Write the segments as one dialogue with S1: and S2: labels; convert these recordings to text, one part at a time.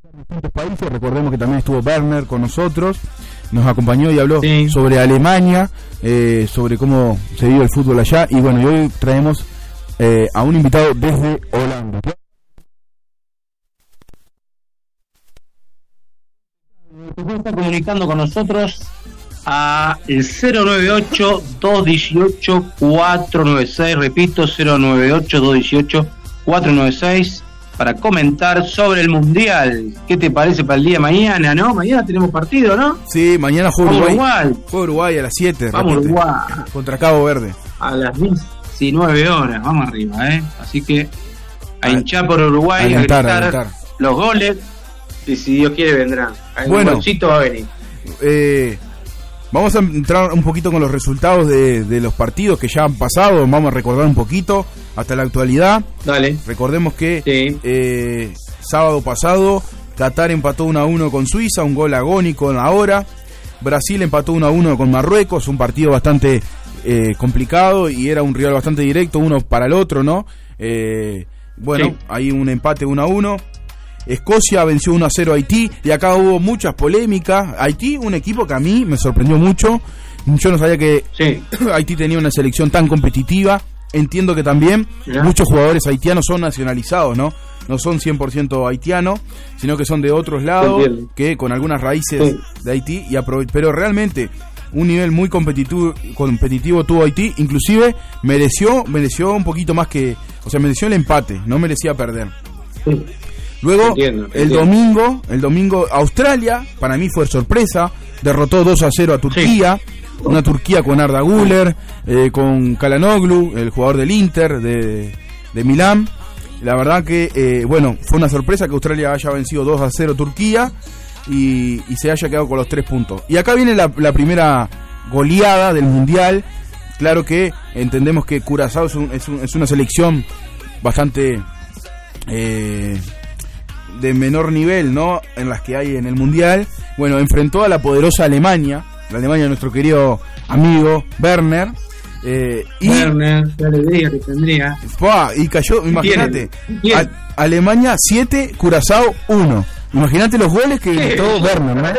S1: distintos países. Recordemos que también estuvo Werner con nosotros, nos acompañó y habló sobre Alemania, sobre cómo se vive el fútbol allá. Y bueno, y hoy traemos a un invitado desde Holanda.
S2: Se está comunicando con nosotros a el 098-218-496, repito, 098-218-496, para comentar sobre el Mundial. ¿Qué te parece para el día de mañana, no? Mañana tenemos partido, ¿no?
S1: Sí, mañana juega Uruguay. Juega Uruguay a las 7.
S2: Vamos Uruguay.
S1: Contra Cabo Verde.
S2: A las 19 horas, vamos arriba, ¿eh? Así que a hinchar por Uruguay, a gritar los goles, y si Dios quiere vendrán.
S1: Bueno,
S2: el bolsito va a venir.
S1: Vamos a entrar un poquito con los resultados de los partidos que ya han pasado. Vamos a recordar un poquito hasta la actualidad.
S2: Dale.
S1: Recordemos que sábado pasado Qatar empató 1-1 con Suiza, un gol agónico en la hora. Brasil empató 1-1 con Marruecos, un partido bastante complicado y era un rival bastante directo uno para el otro, ¿no? Ahí un empate 1-1. Escocia venció 1-0 a Haití y acá hubo muchas polémicas. Haití, un equipo que a mí me sorprendió mucho. Yo no sabía que Haití tenía una selección tan competitiva. Entiendo que también muchos jugadores haitianos son nacionalizados, ¿no? No son 100% haitianos, sino que son de otros lados, que con algunas raíces de Haití. Pero realmente un nivel muy competitivo tuvo Haití. Inclusive mereció un poquito más que... O sea, mereció el empate, no merecía perder. Luego, el domingo, Australia, para mí fue sorpresa, derrotó 2-0 a Turquía, una Turquía con Arda Güler, con Çalhanoğlu, el jugador del Inter de Milán. La verdad que, fue una sorpresa que Australia haya vencido 2-0 a Turquía y se haya quedado con los 3 puntos. Y acá viene la primera goleada del Mundial. Claro que entendemos que Curazao es una selección bastante... de menor nivel, ¿no? En las que hay en el Mundial. Bueno, enfrentó a la poderosa Alemania, la Alemania de nuestro querido amigo Werner.
S2: Werner, qué alegría que tendría.
S1: Y cayó, imagínate, Alemania 7, Curazao 1. Imagínate los goles que gritó Werner, ¿no?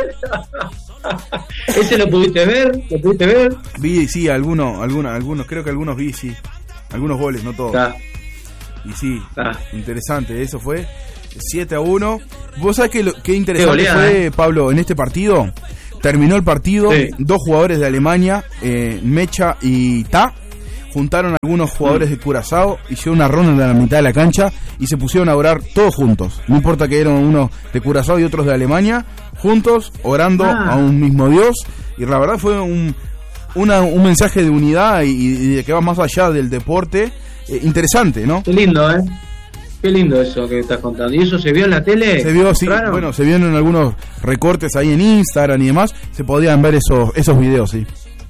S2: ¿Ese lo pudiste ver?
S1: Vi, sí, algunos, creo que algunos vi, sí. Algunos goles, no todos. Y sí, interesante, eso fue 7-1. Vos sabés que interesante fue, Pablo, en este partido. Terminó el partido, dos jugadores de Alemania, Mecha y Ta, juntaron a algunos jugadores de Curazao, hicieron una ronda en la mitad de la cancha y se pusieron a orar todos juntos. No importa que eran unos de Curazao y otros de Alemania, juntos, orando a un mismo Dios. Y la verdad fue un mensaje de unidad y de que va más allá del deporte. Interesante, ¿no?
S2: Qué lindo, Qué lindo eso que estás contando. ¿Y eso se vio en la tele?
S1: Se vio, sí. ¿Claro? Bueno, se vieron en algunos recortes ahí en Instagram y demás. Se podían ver esos videos, sí.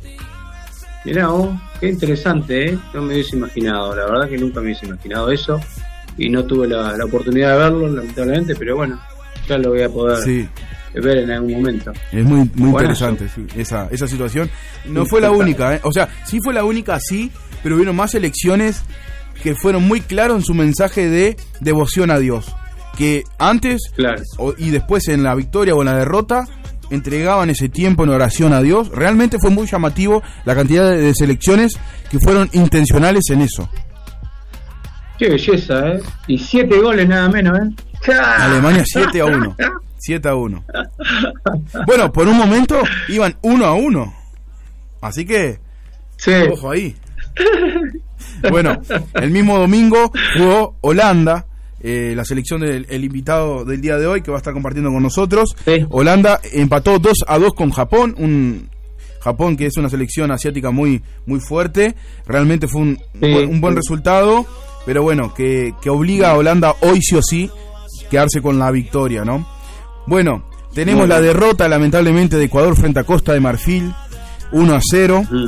S2: Mirá vos, qué interesante, No me hubiese imaginado. La verdad que nunca me hubiese imaginado eso. Y no tuve la oportunidad de verlo, lamentablemente. Pero bueno, ya lo voy a poder ver en algún momento.
S1: Es muy interesante, sí, esa situación. No fue la única, O sea, sí fue la única, sí. Pero hubieron más elecciones que fueron muy claros en su mensaje de devoción a Dios, que antes y después en la victoria o en la derrota entregaban ese tiempo en oración a Dios. Realmente fue muy llamativo la cantidad de selecciones que fueron intencionales en eso.
S2: Qué belleza, y 7 goles nada menos,
S1: Alemania 7-1. 7-1. Bueno, por un momento iban 1-1. Así que ojo ahí. Bueno, el mismo domingo jugó Holanda, la selección del invitado del día de hoy que va a estar compartiendo con nosotros. Holanda empató 2-2 con Japón, Japón que es una selección asiática muy fuerte. Realmente fue un buen resultado, pero bueno, que obliga a Holanda hoy sí o sí quedarse con la victoria, ¿no? Bueno, tenemos la derrota lamentablemente de Ecuador frente a Costa de Marfil, 1-0.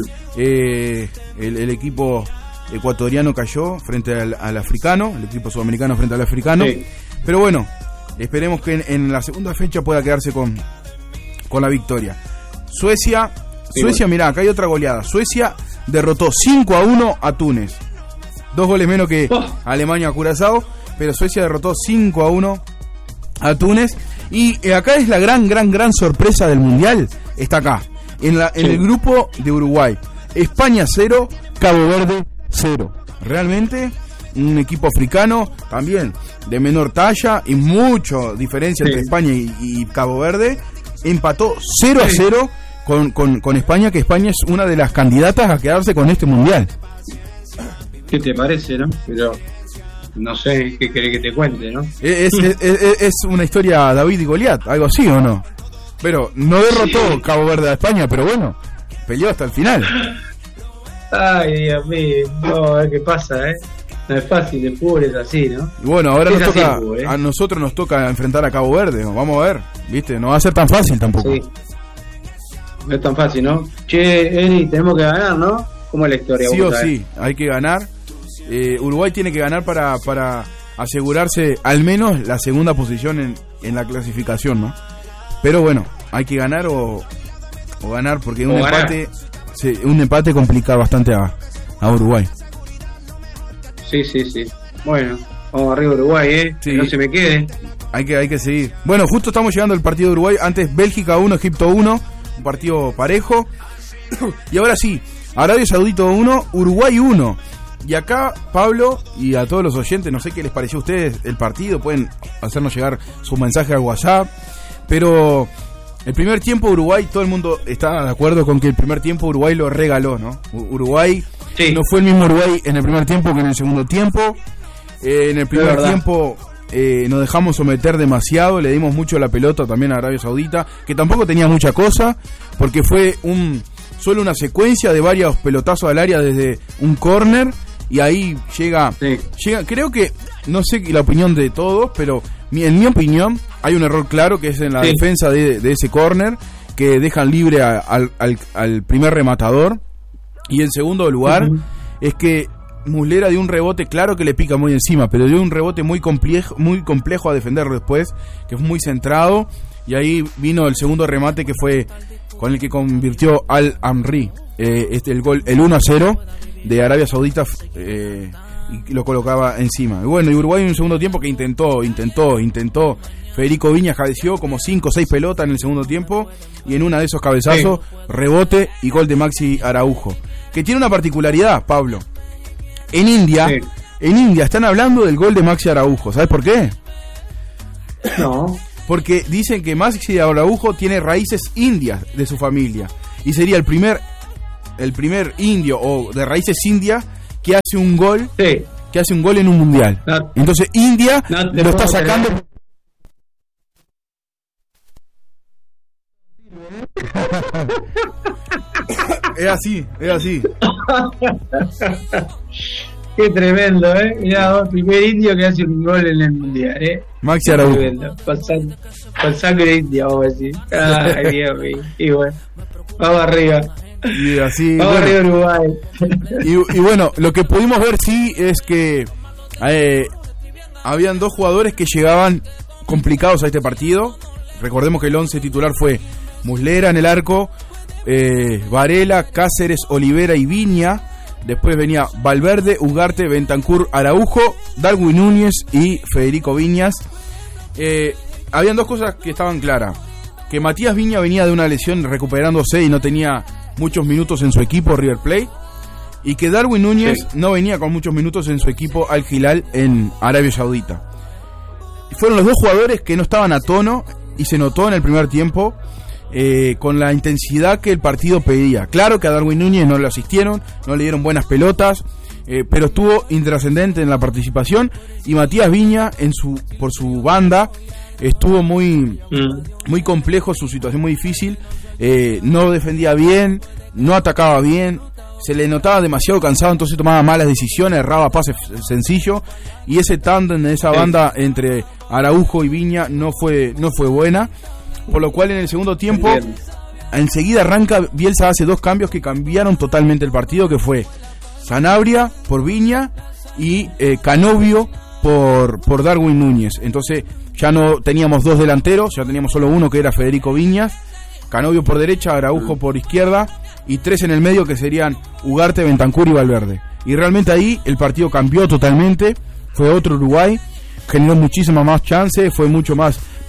S1: El equipo ecuatoriano cayó frente al africano, el equipo sudamericano frente al africano. Pero bueno, esperemos que en la segunda fecha pueda quedarse con la victoria. Suecia, mirá, acá hay otra goleada. Suecia derrotó 5-1 a Túnez. 2 goles menos que Alemania a Curazao, pero Suecia derrotó 5-1 a Túnez. Y acá es la gran sorpresa del Mundial. Está acá, en el grupo de Uruguay. España 0, Cabo Verde 0. Realmente un equipo africano también de menor talla y mucha diferencia entre España y Cabo Verde. Empató 0-0 con España, que España es una de las candidatas a quedarse con este Mundial.
S2: ¿Qué te parece, no? Pero no sé qué querés que te cuente, ¿no?
S1: Es una historia David y Goliat, algo así, ¿o no? Pero no derrotó Cabo Verde a España, pero bueno, peleó hasta el final.
S2: Ay, Dios mío, no, ¿qué pasa, No es fácil, el fútbol es así, ¿no?
S1: Y bueno, ahora a nosotros nos toca enfrentar a Cabo Verde, ¿no? Vamos a ver, ¿viste? No va a ser tan fácil tampoco. Sí.
S2: No es tan fácil, ¿no? Che, Eri, tenemos que ganar, ¿no? ¿Cómo es la historia?
S1: Sí o sí, hay que ganar. Uruguay tiene que ganar para asegurarse al menos la segunda posición en la clasificación, ¿no? Pero bueno, hay que ganar o ganar, porque un empate complica bastante a Uruguay.
S2: Sí. Bueno, vamos arriba Uruguay, sí. Que no se me quede.
S1: Hay que seguir. Bueno, justo estamos llegando al partido de Uruguay. Antes Bélgica 1, Egipto 1, un partido parejo. Y ahora sí, Arabia Saudita 1, Uruguay 1. Y acá, Pablo, y a todos los oyentes, no sé qué les pareció a ustedes el partido, pueden hacernos llegar su mensaje al WhatsApp. Pero el primer tiempo Uruguay, todo el mundo está de acuerdo con que el primer tiempo Uruguay lo regaló, ¿no? Uruguay no fue el mismo Uruguay en el primer tiempo que en el segundo tiempo. En el primer tiempo nos dejamos someter demasiado, le dimos mucho la pelota también a Arabia Saudita, que tampoco tenía mucha cosa, porque fue solo una secuencia de varios pelotazos al área desde un córner. Y ahí llega, creo que, no sé la opinión de todos, pero en mi opinión hay un error claro, que es en la defensa de ese córner, que dejan libre al primer rematador. Y en segundo lugar, es que Muslera dio un rebote, claro que le pica muy encima, pero dio un rebote muy complejo a defenderlo después, que fue muy centrado. Y ahí vino el segundo remate, que fue con el que convirtió Al Amri el gol, el 1-0 de Arabia Saudita, y lo colocaba encima. Y bueno, y Uruguay en un segundo tiempo que intentó. Federico Viñas cabeció como 5 o 6 pelotas en el segundo tiempo, y en una de esos cabezazos, rebote y gol de Maxi Araujo, que tiene una particularidad, Pablo. En India están hablando del gol de Maxi Araujo. ¿Sabes por qué?
S2: No.
S1: Porque dicen que Maxi Araujo tiene raíces indias de su familia, y sería el primer indio o de raíces indias que hace un gol, en un mundial. Entonces India lo está sacando. Es así.
S2: Qué tremendo, Mirá, primer indio que hace un gol en el mundial,
S1: Maxi Araujo.
S2: Con sangre india, vamos a decir. Ay, Dios mío. Y bueno, vamos arriba.
S1: Y así,
S2: vamos arriba Uruguay.
S1: Y bueno, lo que pudimos ver sí es que habían dos jugadores que llegaban complicados a este partido. Recordemos que el 11 titular fue Muslera en el arco, Varela, Cáceres, Olivera y Viña. Después venía Valverde, Ugarte, Bentancur, Araujo, Darwin Núñez y Federico Viñas. Habían dos cosas que estaban claras: que Matías Viña venía de una lesión recuperándose y no tenía muchos minutos en su equipo River Plate, y que Darwin Núñez no venía con muchos minutos en su equipo Al Hilal en Arabia Saudita. Fueron los dos jugadores que no estaban a tono, y se notó en el primer tiempo, con la intensidad que el partido pedía. Claro que a Darwin Núñez no le asistieron, no le dieron buenas pelotas, pero estuvo intrascendente en la participación. Y Matías Viña por su banda estuvo muy complejo, su situación muy difícil. No defendía bien, no atacaba bien, se le notaba demasiado cansado, entonces tomaba malas decisiones, erraba pases sencillos, y ese tándem de esa banda entre Araujo y Viña no fue buena, por lo cual en el segundo tiempo enseguida arranca Bielsa, hace dos cambios que cambiaron totalmente el partido, que fue Sanabria por Viña y Canovio por Darwin Núñez. Entonces ya no teníamos dos delanteros, ya teníamos solo uno, que era Federico Viñas. Canovio por derecha, Araujo por izquierda, y tres en el medio, que serían Ugarte, Bentancur y Valverde. Y realmente ahí el partido cambió totalmente, fue otro Uruguay, generó muchísimas más chances, fue mucho más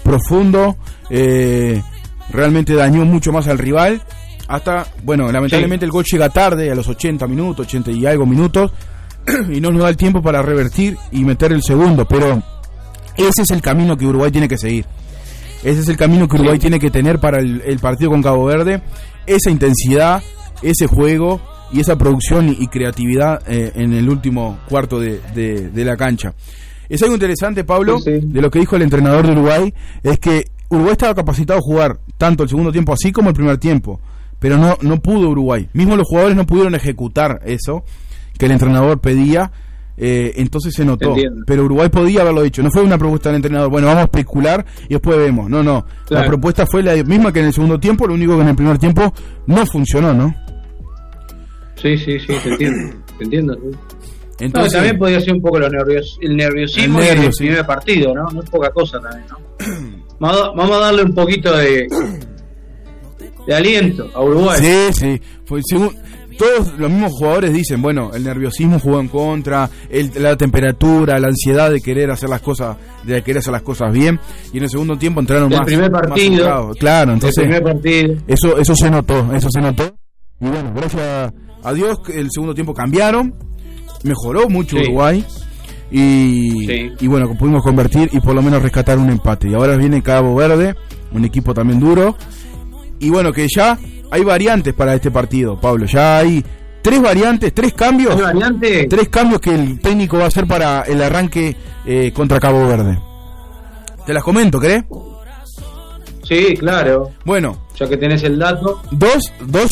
S1: profundo, realmente dañó mucho más al rival. Hasta, bueno, lamentablemente el gol llega tarde, a los 80 minutos, 80 y algo minutos, y no nos da el tiempo para revertir y meter el segundo, pero ese es el camino que Uruguay tiene que seguir. Ese es el camino que Uruguay tiene que tener para el partido con Cabo Verde, esa intensidad, ese juego y esa producción y creatividad en el último cuarto de la cancha. Es algo interesante, Pablo, de lo que dijo el entrenador de Uruguay, es que Uruguay estaba capacitado a jugar tanto el segundo tiempo así como el primer tiempo, pero no pudo Uruguay. Mismo los jugadores no pudieron ejecutar eso que el entrenador pedía, entonces se notó. Pero Uruguay podía haberlo hecho. No fue una propuesta del entrenador, bueno, vamos a especular y después vemos. No. Claro. La propuesta fue la misma que en el segundo tiempo, lo único que en el primer tiempo no funcionó, ¿no?
S2: Sí, te entiendo. Entonces, también podía ser un poco el nerviosismo del primer partido, ¿no? No es poca cosa también, ¿no? Vamos a darle un poquito de aliento a Uruguay.
S1: Sí. Pues, todos los mismos jugadores dicen, bueno, el nerviosismo jugó en contra, la temperatura, la ansiedad de querer hacer las cosas bien, y en el segundo tiempo entraron más. El
S2: primer partido.
S1: Claro, entonces
S2: el primer partido.
S1: Eso se notó. Y bueno, gracias a Dios el segundo tiempo cambiaron, mejoró mucho Uruguay. Y bueno, pudimos convertir y por lo menos rescatar un empate. Y ahora viene Cabo Verde, un equipo también duro. Y bueno, que ya hay variantes para este partido, Pablo. Ya hay 3 variantes, 3 cambios. ¿Tres cambios que el técnico va a hacer para el arranque contra Cabo Verde? Te las comento, ¿crees?
S2: Sí, claro.
S1: Bueno,
S2: ya que tenés el dato.
S1: Dos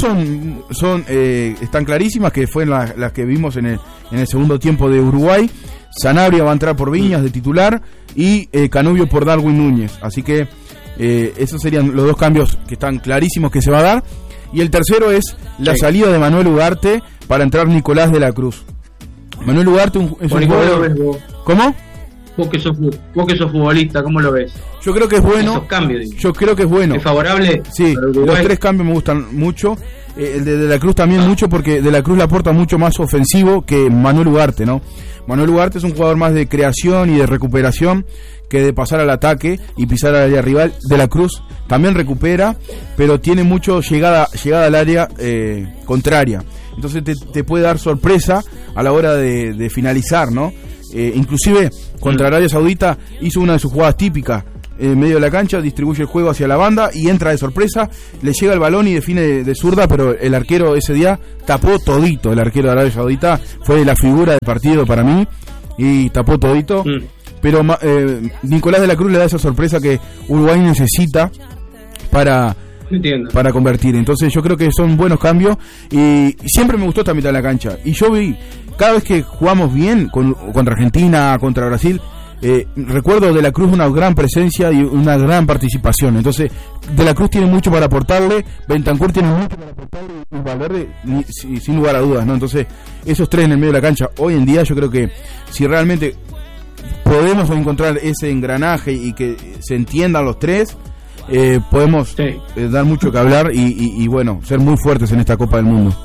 S1: son están clarísimas, que fueron las que vimos en el segundo tiempo de Uruguay. Sanabria va a entrar por Viñas de titular y Canubio por Darwin Núñez. Así que esos serían los 2 cambios que están clarísimos que se va a dar. Y el tercero es la salida de Manuel Ugarte para entrar Nicolás de la Cruz. Manuel Ugarte es un jugador... ¿Cómo?
S2: Vos que sos futbolista, ¿cómo lo ves?
S1: Yo creo que es bueno.
S2: Esos cambios.
S1: Yo creo que es bueno.
S2: ¿Es favorable?
S1: Sí, los 3 cambios me gustan mucho. El de la Cruz también mucho, porque de la Cruz le aporta mucho más ofensivo que Manuel Ugarte, ¿no? Manuel Ugarte es un jugador más de creación y de recuperación que de pasar al ataque y pisar al área rival. De la Cruz también recupera, pero tiene mucho llegada al área contraria. Entonces te puede dar sorpresa a la hora de finalizar, ¿no? Inclusive contra Arabia Saudita hizo una de sus jugadas típicas en medio de la cancha, distribuye el juego hacia la banda y entra de sorpresa, le llega el balón y define de zurda, pero el arquero ese día tapó todito. El arquero de Arabia Saudita fue la figura del partido para mí y tapó todito. Pero Nicolás de la Cruz le da esa sorpresa que Uruguay necesita para convertir. Entonces yo creo que son buenos cambios y siempre me gustó esta mitad de la cancha. Y yo vi, cada vez que jugamos bien contra Argentina, contra Brasil, recuerdo de la Cruz una gran presencia y una gran participación. Entonces de la Cruz tiene mucho para aportarle, Bentancur tiene mucho para aportarle y Valverde sin lugar a dudas, ¿no? Entonces esos 3 en el medio de la cancha hoy en día, yo creo que si realmente podemos encontrar ese engranaje y que se entiendan los 3, podemos dar mucho que hablar y bueno, ser muy fuertes en esta Copa del Mundo.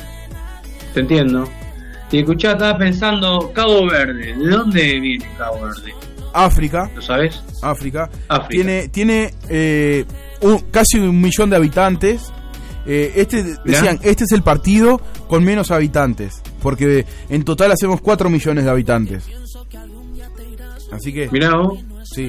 S2: Te entiendo. Y escuchá, estaba pensando, Cabo Verde, ¿de dónde viene Cabo Verde?
S1: África.
S2: ¿Lo sabes?
S1: África. Tiene casi 1 millón de habitantes. Decían, este es el partido con menos habitantes, porque en total hacemos 4 millones de habitantes. Así que...
S2: Mirá vos.
S1: Sí.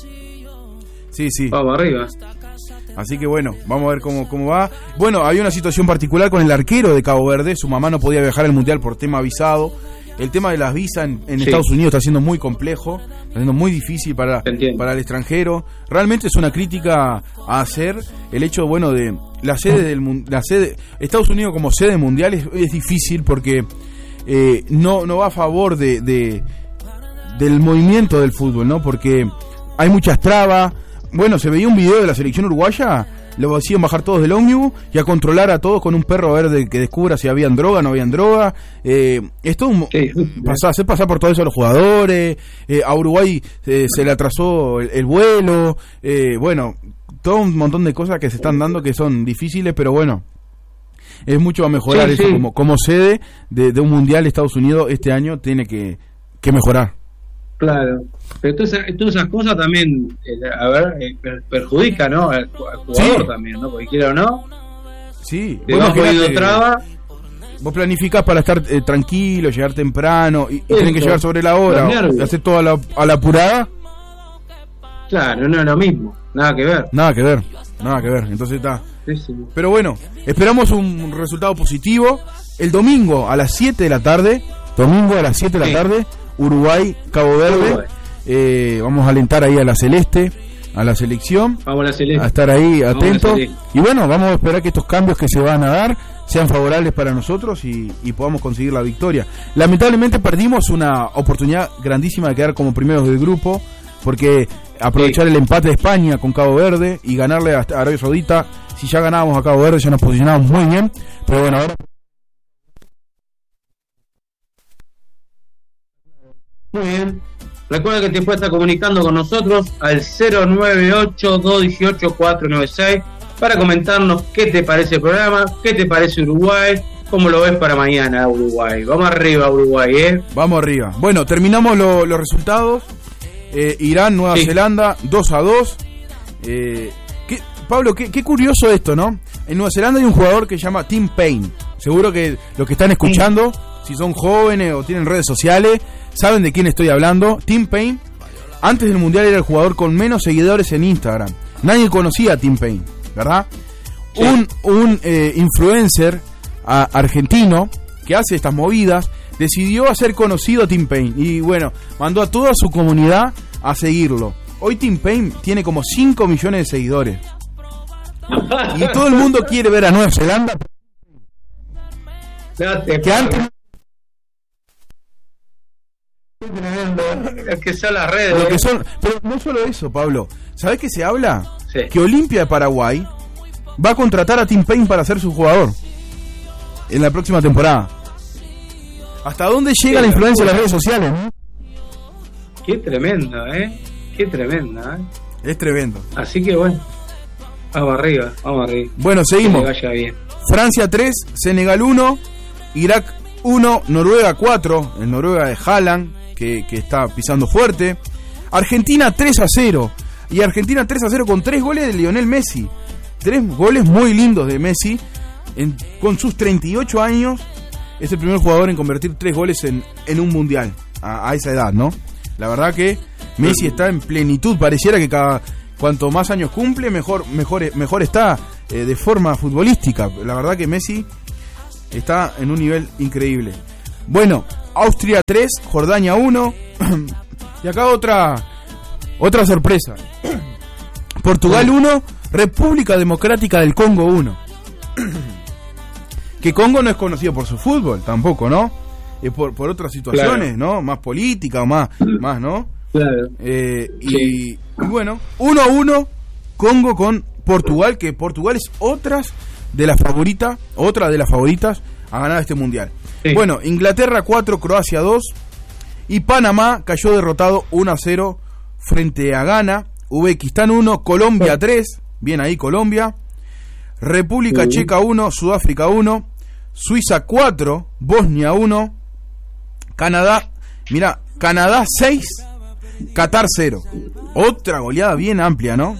S2: Vamos arriba.
S1: Así que bueno, vamos a ver cómo va. Bueno, había una situación particular con el arquero de Cabo Verde. Su mamá no podía viajar al Mundial por tema visado. El tema de las visas en Estados Unidos está siendo muy complejo, está siendo muy difícil para el extranjero. Realmente es una crítica a hacer el hecho, bueno, de la sede Estados Unidos como sede mundial es difícil porque no va a favor del movimiento del fútbol, ¿no? Porque hay muchas trabas. Bueno, se veía un video de la selección uruguaya, lo hacían bajar todos del ómnibus y a controlar a todos con un perro verde que descubra si habían droga o no habían droga. Esto hacer pasar por todo eso a los jugadores. A Uruguay se le atrasó el vuelo. Bueno, todo un montón de cosas que se están dando que son difíciles, pero bueno, es mucho a mejorar eso. Como sede de un mundial. Estados Unidos este año tiene que mejorar.
S2: Claro. Pero todas esas cosas también, perjudican, ¿no? Al jugador también, ¿no? Porque quiera o no.
S1: Sí.
S2: Vos
S1: planificás para estar tranquilo, llegar temprano y tenés que llegar sobre la hora y hacer todo a la apurada.
S2: Claro, no es lo mismo, nada que ver.
S1: Entonces está.
S2: Sí.
S1: Pero bueno, esperamos un resultado positivo. El domingo a las 7 de la tarde, Uruguay, Cabo Verde. Vamos a alentar ahí a la Celeste, a la selección.
S2: Vamos a la Celeste.
S1: A estar ahí atentos. Y bueno, vamos a esperar que estos cambios que se van a dar sean favorables para nosotros y podamos conseguir la victoria. Lamentablemente perdimos una oportunidad grandísima de quedar como primeros del grupo, porque aprovechar el empate de España con Cabo Verde y ganarle a Arabia Saudita, si ya ganábamos a Cabo Verde ya nos posicionábamos muy bien, pero bueno, ahora
S2: muy bien. Recuerda que te puedes estar comunicando con nosotros al 098-218-496 para comentarnos qué te parece el programa, qué te parece Uruguay, cómo lo ves para mañana Uruguay. Vamos arriba Uruguay,
S1: Vamos arriba. Bueno, terminamos los resultados. Irán, Nueva Zelanda, 2-2. Pablo, qué curioso esto, ¿no? En Nueva Zelanda hay un jugador que se llama Tim Payne. Seguro que los que están escuchando, si son jóvenes o tienen redes sociales, saben de quién estoy hablando. Tim Payne, antes del Mundial era el jugador con menos seguidores en Instagram. Nadie conocía a Tim Payne, ¿verdad? Sí. Un influencer argentino que hace estas movidas decidió hacer conocido a Tim Payne y bueno, mandó a toda su comunidad a seguirlo. Hoy Tim Payne tiene como 5 millones de seguidores y todo el mundo quiere ver a Nueva Zelanda que antes
S2: que son las redes.
S1: Pero no solo eso, Pablo. ¿Sabés qué se habla?
S2: Sí.
S1: Que Olimpia de Paraguay va a contratar a Tim Payne para ser su jugador en la próxima temporada. ¿Hasta dónde llega la influencia de las redes sociales, no?
S2: Qué tremendo, Qué tremenda,
S1: Es tremendo.
S2: Así que bueno, vamos arriba.
S1: Bueno, seguimos.
S2: Que vaya bien.
S1: Francia 3, Senegal 1, Irak 1, Noruega 4, el Noruega de Haaland, que está pisando fuerte. Argentina 3-0. Y Argentina 3-0 con 3 goles de Lionel Messi. 3 goles muy lindos de Messi. Con sus 38 años, es el primer jugador en convertir 3 goles en un mundial. A esa edad, ¿no? La verdad que Messi está en plenitud. Pareciera que cuanto más años cumple, mejor está de forma futbolística. La verdad que Messi está en un nivel increíble. Bueno, Austria 3, Jordania 1. Y acá otra sorpresa. Portugal 1, República Democrática del Congo 1. Que Congo no es conocido por su fútbol tampoco, ¿no? Por otras situaciones, claro, ¿no? Más política o más, ¿no?
S2: Claro.
S1: Y bueno, 1-1 Congo con Portugal, que Portugal es otra de las favoritas a ganar este mundial. Sí. Bueno, Inglaterra 4, Croacia 2 y Panamá cayó derrotado 1-0 frente a Ghana. Uzbekistán 1, Colombia 3, bien ahí Colombia. República Checa 1, Sudáfrica 1, Suiza 4, Bosnia 1, Canadá 6, Qatar 0. Otra goleada bien amplia, ¿no?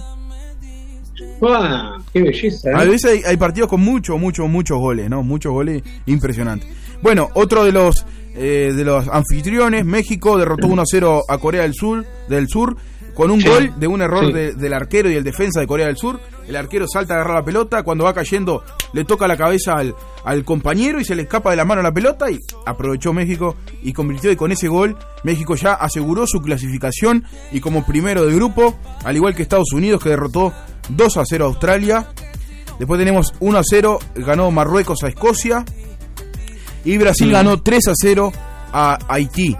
S2: ¡Wow! ¡Qué belleza!
S1: A veces hay partidos con muchos goles, ¿no? Muchos goles impresionantes. Bueno, otro de los anfitriones, México derrotó 1-0 a Corea del Sur con un gol de un error del arquero y el defensa de Corea del Sur. El arquero salta a agarrar la pelota, cuando va cayendo le toca la cabeza al compañero y se le escapa de la mano la pelota, y aprovechó México y convirtió, y con ese gol México ya aseguró su clasificación y como primero de grupo, al igual que Estados Unidos, que derrotó 2-0 a Australia. Después tenemos 1-0, ganó Marruecos a Escocia, y Brasil ganó 3-0 a Haití.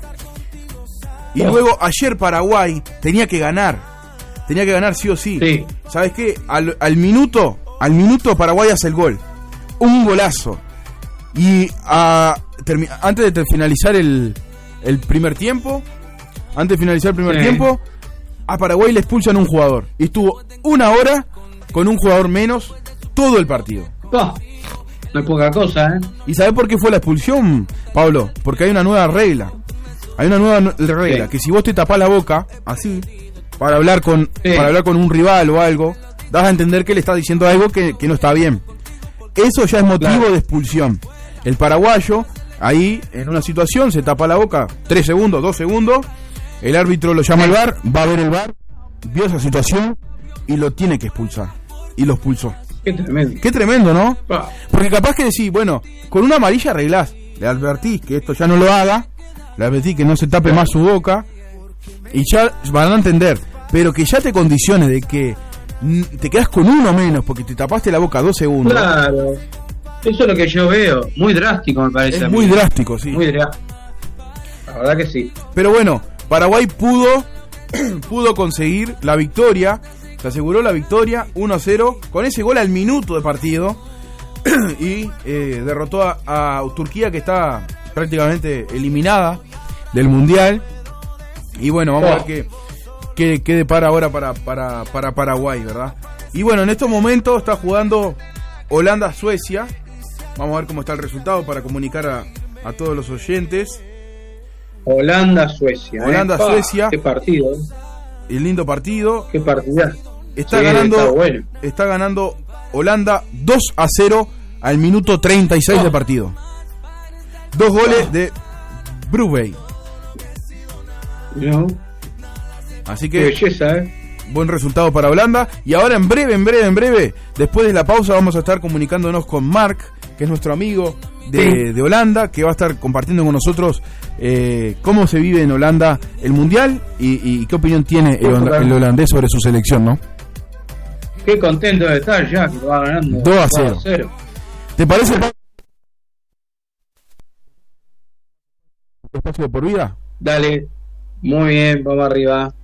S1: Y luego ayer Paraguay tenía que ganar sí o sí. ¿Sabes qué? Al minuto Paraguay hace el gol. Un golazo. Y antes de finalizar el primer tiempo, a Paraguay le expulsan un jugador. Y estuvo 1 hora con un jugador menos todo el partido.
S2: No es poca cosa, ¿eh?
S1: ¿Y sabes por qué fue la expulsión, Pablo? Porque hay una nueva regla. Hay una nueva regla, que si vos te tapás la boca, así, para hablar con un rival o algo, das a entender que le estás diciendo algo que no está bien. Eso ya es motivo de expulsión. El paraguayo, ahí, en una situación, se tapa la boca, 3 segundos, 2 segundos, el árbitro lo llama al VAR, va a ver el VAR, vio esa situación y lo tiene que expulsar. Y lo expulsó. Qué tremendo, ¿no? Porque capaz que decís, bueno, con una amarilla arreglás, le advertís que esto ya no lo haga, le advertís que no se tape más su boca, y ya van a entender. Pero que ya te condiciones de que te quedas con uno menos porque te tapaste la boca 2 segundos.
S2: Claro, eso es lo que yo veo. Muy drástico, me parece.
S1: Es muy drástico, sí.
S2: Muy drástico. La verdad que sí.
S1: Pero bueno, Paraguay pudo conseguir la victoria. Se aseguró la victoria 1-0 con ese gol al minuto de partido. Y derrotó a Turquía, que está prácticamente eliminada del Mundial. Y bueno, vamos a ver qué depara ahora para Paraguay, ¿verdad? Y bueno, en estos momentos está jugando Holanda-Suecia. Vamos a ver cómo está el resultado para comunicar a todos los oyentes.
S2: Holanda-Suecia.
S1: Holanda-Suecia.
S2: Qué partido.
S1: El lindo partido.
S2: Qué partida.
S1: Está ganando Holanda 2-0 al minuto 36 de partido. 2 goles de Brubey.
S2: No.
S1: Así que
S2: qué belleza,
S1: buen resultado para Holanda. Y ahora en breve, después de la pausa, vamos a estar comunicándonos con Marc, que es nuestro amigo de Holanda, que va a estar compartiendo con nosotros cómo se vive en Holanda el Mundial y qué opinión tiene el holandés sobre su selección, ¿no?
S2: Qué contento de estar ya, que lo va ganando
S1: 2-0. ¿Te parece espacio de por vida?
S2: Dale, muy bien, vamos arriba.